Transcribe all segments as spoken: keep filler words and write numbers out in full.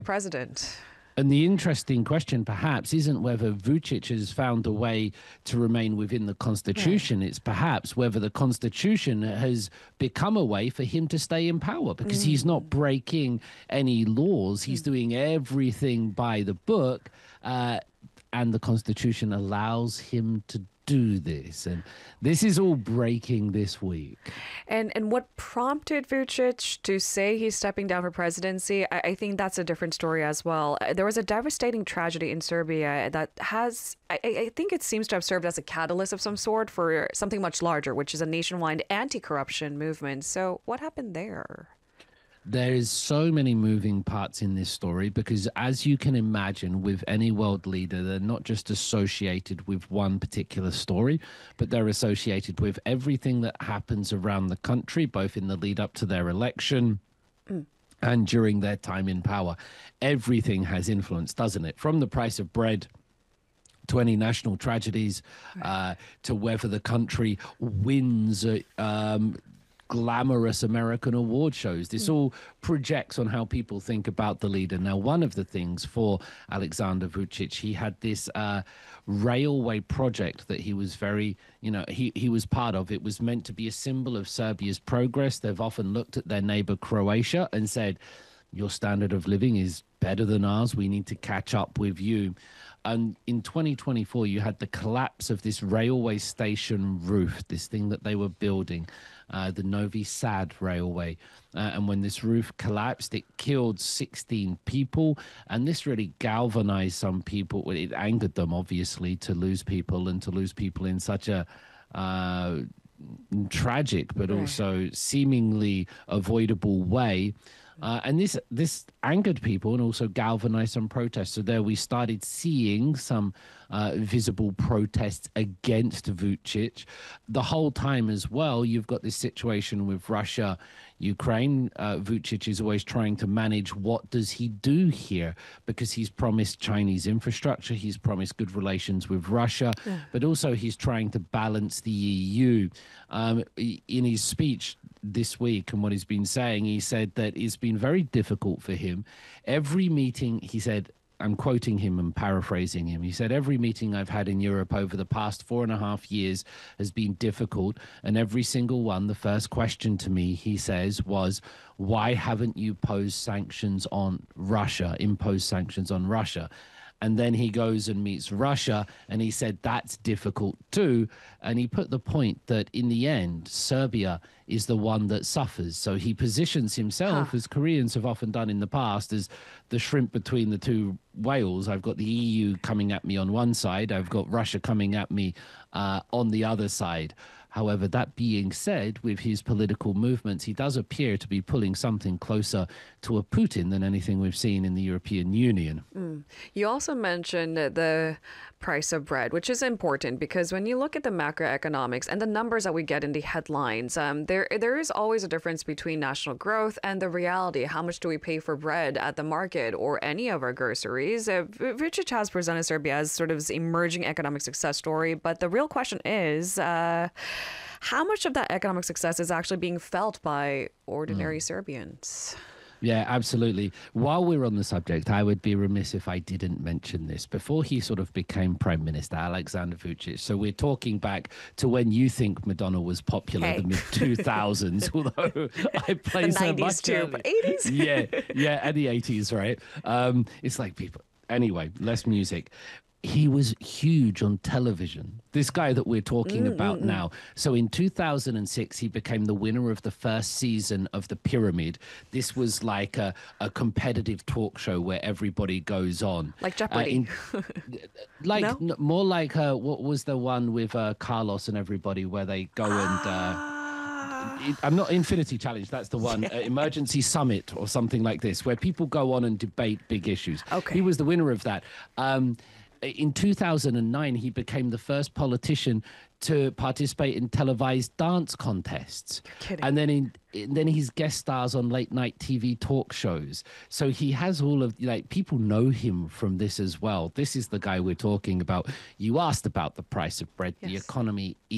president. And the interesting question, perhaps, isn't whether Vučić has found a way to remain within the constitution. Right. It's perhaps whether the constitution has become a way for him to stay in power, because mm. he's not breaking any laws. He's mm. doing everything by the book, uh, and the constitution allows him to do this. And this is all breaking this week. And and what prompted Vučić to say he's stepping down for presidency, I, I think that's a different story as well. There was a devastating tragedy in Serbia that has, I, I think it seems to have served as a catalyst of some sort for something much larger, which is a nationwide anti-corruption movement. So what happened there? There's so many moving parts in this story because, as you can imagine, with any world leader, they're not just associated with one particular story, but they're associated with everything that happens around the country, both in the lead up to their election mm. and during their time in power. Everything has influence, doesn't it? From the price of bread to any national tragedies, uh, to whether the country wins uh, um glamorous American award shows. This all projects on how people think about the leader. Now, one of the things for Alexander Vučić, he had this uh, railway project that he was very, you know, he, he was part of. It was meant to be a symbol of Serbia's progress. They've often looked at their neighbor Croatia and said, your standard of living is better than ours. We need to catch up with you. And in twenty twenty-four, you had the collapse of this railway station roof, this thing that they were building, uh, the Novi Sad railway. Uh, and when this roof collapsed, it killed sixteen people. And this really galvanized some people. It angered them, obviously, to lose people and to lose people in such a uh, tragic, but also seemingly avoidable way. Uh, and this this angered people and also galvanized some protests. So there we started seeing some uh, visible protests against Vučić. The whole time as well, you've got this situation with Russia, Ukraine. Uh, Vučić is always trying to manage what does he do here, because he's promised Chinese infrastructure, he's promised good relations with Russia, yeah. but also he's trying to balance the E U. Um, in his speech this week and what he's been saying, he said that it's been very difficult for him. Every meeting, he said, I'm quoting him and paraphrasing him. He said, every meeting I've had in Europe over the past four and a half years has been difficult. And every single one, the first question to me, he says, was, why haven't you posed sanctions on Russia, imposed sanctions on Russia? And then he goes and meets Russia, and he said that's difficult too. And he put the point that in the end, Serbia is the one that suffers. So he positions himself, huh. as Koreans have often done in the past, as the shrimp between the two whales. I've got the E U coming at me on one side. I've got Russia coming at me uh, on the other side. However, that being said, with his political movements, he does appear to be pulling something closer to a Putin than anything we've seen in the European Union. Mm. You also mentioned the price of bread, which is important because when you look at the macroeconomics and the numbers that we get in the headlines, um, there there is always a difference between national growth and the reality. How much do we pay for bread at the market or any of our groceries? Uh, Vučić has presented Serbia as sort of this emerging economic success story, but the real question is, uh, how much of that economic success is actually being felt by ordinary mm. Serbians? Yeah, absolutely. While we're on the subject, I would be remiss if I didn't mention this. Before he sort of became prime minister, Alexander Vučić, so we're talking back to when you think Madonna was popular, hey. the mid two thousands, although I place her much too, but eighties? Yeah, yeah, and the eighties, right? Um, it's like people... Anyway, less music. He was huge on television, this guy that we're talking mm, about mm, now. So in two thousand six, he became the winner of the first season of The Pyramid. This was like a, a competitive talk show where everybody goes on. Like Jeopardy. Uh, in, like no? n- More like, uh, what was the one with uh, Carlos and everybody where they go and... Uh, I'm not Infinity Challenge. That's the one. Uh, Emergency Summit or something like this, where people go on and debate big issues. Okay. He was the winner of that. Um, in two thousand nine, he became the first politician to participate in televised dance contests. You're kidding. And then in, in then he's guest stars on late night T V talk shows. So he has all of, like, people know him from this as well. This is the guy we're talking about. You asked about the price of bread. Yes. The economy is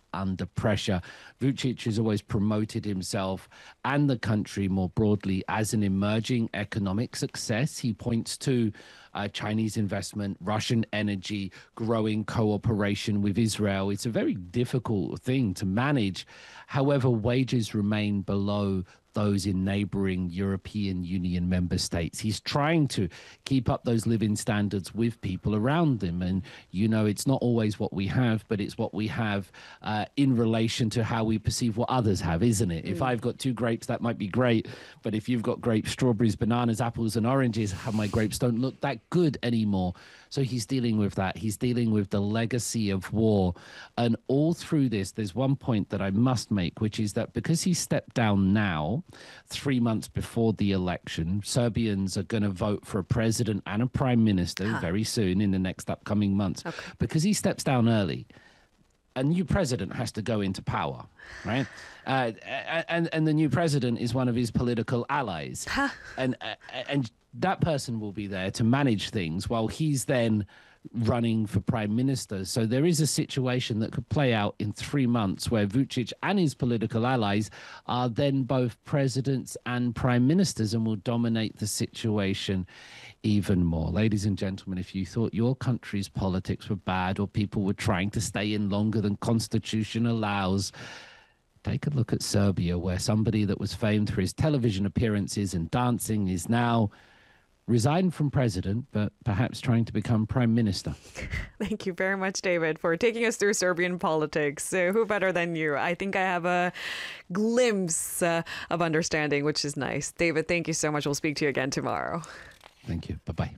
under pressure. Vucic has always promoted himself and the country more broadly as an emerging economic success. He points to uh, Chinese investment, Russian energy, growing cooperation with Israel. It's a very difficult thing to manage. However, wages remain below those in neighboring European Union member states. He's trying to keep up those living standards with people around him. And, you know, it's not always what we have, but it's what we have uh, in relation to how we perceive what others have, isn't it? Mm. If I've got two grapes, that might be great. But if you've got grapes, strawberries, bananas, apples, and oranges, how my grapes don't look that good anymore. So he's dealing with that. He's dealing with the legacy of war. And all through this, there's one point that I must make, which is that because he stepped down now, three months before the election, Serbians are going to vote for a president and a prime minister huh. very soon in the next upcoming months. Okay. Because he steps down early, a new president has to go into power, right? Uh, and, and the new president is one of his political allies. Huh. And, uh, and that person will be there to manage things while he's then running for prime minister. So there is a situation that could play out in three months where Vucic and his political allies are then both presidents and prime ministers and will dominate the situation even more. Ladies and gentlemen, if you thought your country's politics were bad or people were trying to stay in longer than constitution allows, take a look at Serbia, where somebody that was famed for his television appearances and dancing is now resigned from president, but perhaps trying to become prime minister. Thank you very much, David, for taking us through Serbian politics. Uh, who better than you? I think I have a glimpse uh, of understanding, which is nice. David, thank you so much. We'll speak to you again tomorrow. Thank you. Bye-bye.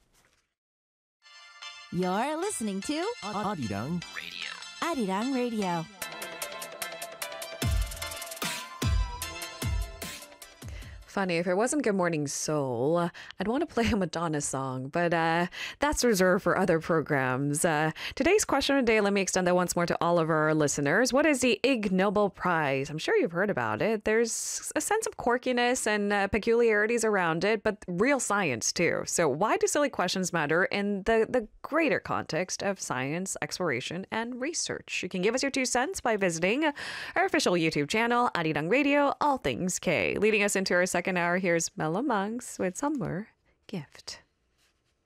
You're listening to Arirang Radio. Arirang Radio. Funny, if it wasn't Good Morning Seoul, I'd want to play a Madonna song, but uh, that's reserved for other programs. Uh, today's question of the day, let me extend that once more to all of our listeners. What is the Ig Nobel Prize? I'm sure you've heard about it. There's a sense of quirkiness and uh, peculiarities around it, but real science too. So why do silly questions matter in the, the greater context of science, exploration, and research? You can give us your two cents by visiting our official YouTube channel, Arirang Radio, All Things K. Leading us into our second hour, here's Mellow Monks with Summer Gift.